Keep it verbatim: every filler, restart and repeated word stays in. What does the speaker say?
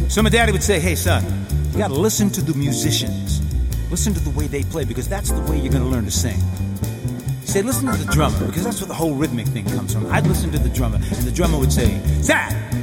So my daddy would say, hey, son, you got to listen to the musicians. Listen to the way they play, because that's the way you're going to learn to sing. He said, listen to the drummer, because that's where the whole rhythmic thing comes from. I'd listen to the drummer, and the drummer would say, Zach!